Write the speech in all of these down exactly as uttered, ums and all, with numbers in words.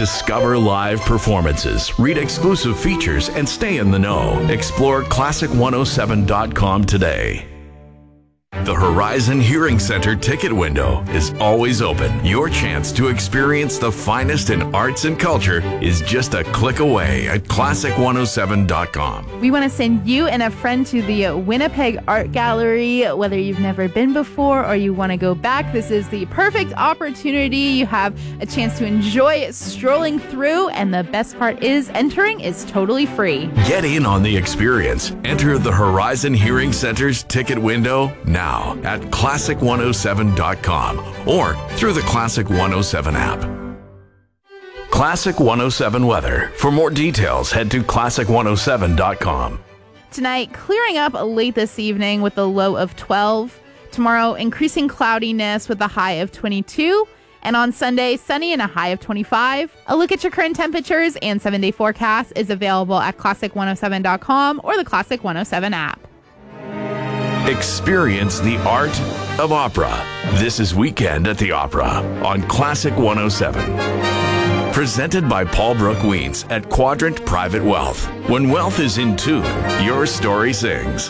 Discover live performances, read exclusive features, and stay in the know. Explore classic one oh seven dot com today. The Horizon Hearing Center ticket window is always open. Your chance to experience the finest in arts and culture is just a click away at classic one oh seven dot com. We want to send you and a friend to the Winnipeg Art Gallery. Whether you've never been before or you want to go back, this is the perfect opportunity. You have a chance to enjoy strolling through, and the best part is entering is totally free. Get in on the experience. Enter the Horizon Hearing Center's ticket window now at classic one oh seven dot com or through the Classic one oh seven app. Classic one oh seven weather. For more details, head to classic one oh seven dot com. Tonight, clearing up late this evening with a low of twelve. Tomorrow, increasing cloudiness with a high of twenty-two. And on Sunday, sunny and a high of twenty-five. A look at your current temperatures and seven-day forecast is available at classic one oh seven dot com or the Classic one oh seven app. Experience the art of opera. This is Weekend at the Opera on Classic one oh seven. Presented by Paul Brooke Weens at Quadrant Private Wealth. When wealth is in tune, your story sings.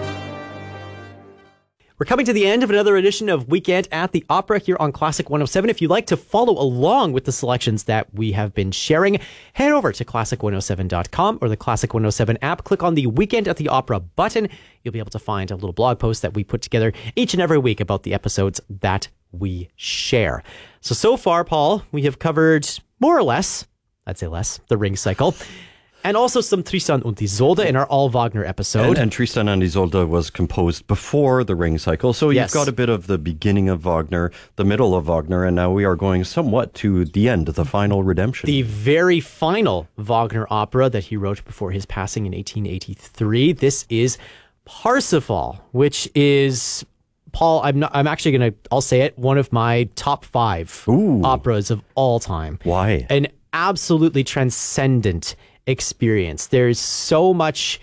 We're coming to the end of another edition of Weekend at the Opera here on Classic one oh seven. If you'd like to follow along with the selections that we have been sharing, head over to classic one oh seven dot com or the Classic one oh seven app. Click on the Weekend at the Opera button. You'll be able to find a little blog post that we put together each and every week about the episodes that we share. So, so far, Paul, we have covered more or less, I'd say less, the Ring Cycle. And also some Tristan und Isolde in our All Wagner episode. And, and Tristan and Isolde was composed before the Ring Cycle. So yes. You've got a bit of the beginning of Wagner, the middle of Wagner, and now we are going somewhat to the end, the final redemption. The very final Wagner opera that he wrote before his passing in eighteen eighty-three. This is Parsifal, which is... Paul, I'm not. I'm actually going to, I'll say it, one of my top five Ooh. operas of all time. Why? An absolutely transcendent experience. There's so much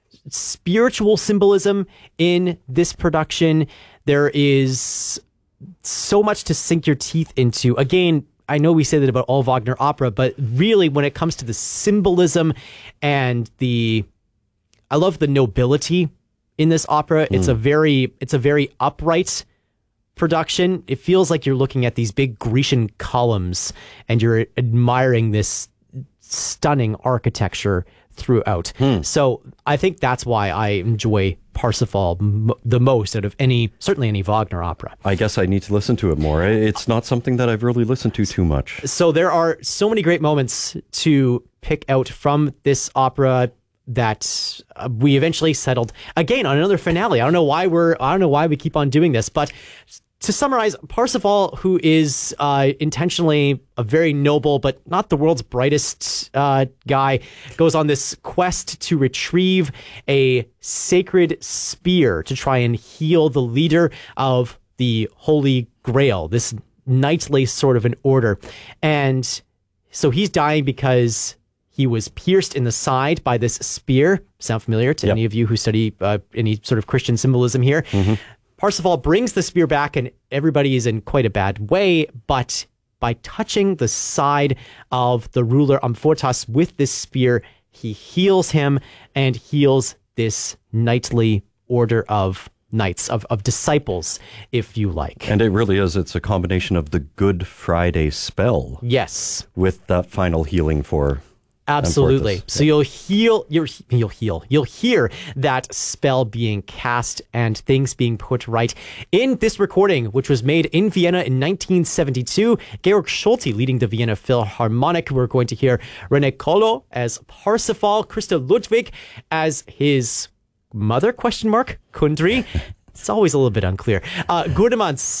spiritual symbolism in this production. There is so much to sink your teeth into. Again, I know we say that about all Wagner opera, but really when it comes to the symbolism and the, I love the nobility in this opera. Mm. It's a very, it's a very upright production. It feels like you're looking at these big Grecian columns and you're admiring this stunning architecture throughout. Hmm. So I think that's why I enjoy Parsifal m- the most out of any, certainly any Wagner opera. I guess I need to listen to it more. It's not something that I've really listened to too much. So there are so many great moments to pick out from this opera that uh, we eventually settled again on another finale. I don't know why we're, I don't know why we keep on doing this, but to summarize, Parsifal, who is uh, intentionally a very noble but not the world's brightest uh, guy, goes on this quest to retrieve a sacred spear to try and heal the leader of the Holy Grail, this knightly sort of an order. And so he's dying because he was pierced in the side by this spear. Sound familiar to yep. any of you who study uh, any sort of Christian symbolism here? Mm-hmm. Parsifal brings the spear back and everybody is in quite a bad way, but by touching the side of the ruler Amfortas with this spear, he heals him and heals this knightly order of knights, of, of disciples, if you like. And it really is, it's a combination of the Good Friday spell. Yes. With that final healing for... Absolutely. Amfortas. So you'll heal, you'll, you'll heal, you'll hear that spell being cast and things being put right. In this recording, which was made in Vienna in nineteen seventy-two, Georg Scholti leading the Vienna Philharmonic. We're going to hear René Collo as Parsifal, Christa Ludwig as his mother, question mark, Kundry. It's always a little bit unclear. Uh, Gurdemann